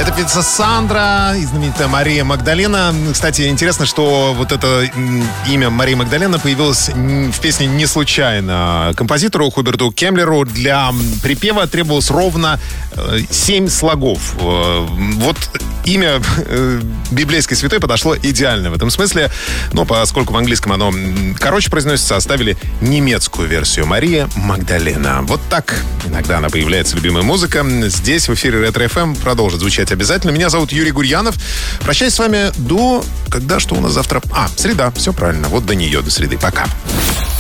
Это певица Сандра и знаменитая Мария Магдалена. Кстати, интересно, что вот это имя Марии Магдалена появилось в песне не случайно. Композитору Хуберту Кемлеру для припева требовалось ровно 7 слогов. Вот имя библейской святой подошло идеально в этом смысле. Но поскольку в английском оно короче произносится, оставили немецкую версию. Мария Магдалена. Вот так иногда она появляется, любимая музыка. Здесь в эфире Ретро-ФМ продолжит звучать обязательно. Меня зовут Юрий Гурьянов. Прощаюсь с вами до... Когда, что у нас завтра? Среда. Все правильно. Вот до нее, до среды. Пока.